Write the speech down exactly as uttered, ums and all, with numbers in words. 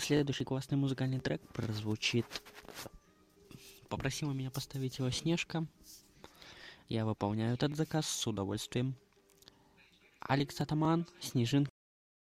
Следующий классный музыкальный трек прозвучит. Попросила меня поставить его Снежка. Я выполняю этот заказ с удовольствием. Алекс Атаман, Снежинка.